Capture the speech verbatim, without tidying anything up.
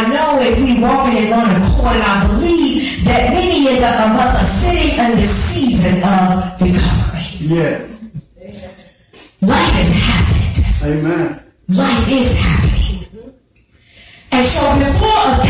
I know if we walking and run according, I believe that many of us are sitting in the season of recovery. Yeah. Life has happened. Amen. Life is happening. And so before a